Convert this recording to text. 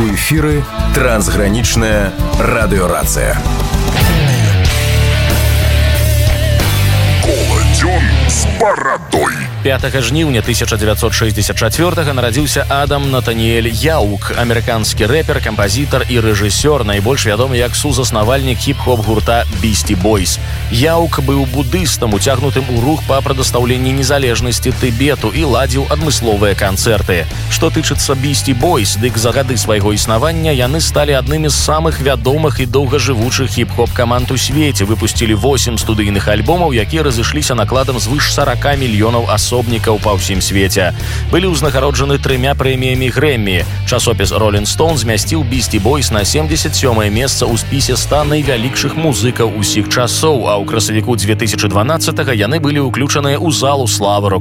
У эфіры трансгранічная радыёрацыя. Коладзён з барадой. 5 жніўня 1964 нарадзіўся Адам Натаніэль Яук, амерыканскі рэпер, кампазітар і рэжысёр, найбольш вядомы як сузаснавальнік хіп-хоп гурта Beastie Boys. Яук быў будыстам, уцягнутым у рух па прадастаўленні незалежнасці Тыбету і ладзіў адмысловыя канцэрты. Што тычыцца Beastie Boys, дык за гады свайго існавання яны сталі аднымі з самых вядомых і доўгажывучых хіп-хоп каманд у свеце, выпусцілі 8 студыйных альбомаў, якія разышліся накладам звыш 40 мільёнаў асобнікаў па ўсім свеце. Былі ўзнагароджаны 3 прэміямі Грэммі. Часопіс Rolling Stone змясціў Beastie Boys на 77-е месца ў спісе 100 найвялікшых музыкаў усіх часоў, а ў красавіку 2012-го яны былі ўключаныя ў залу славы рок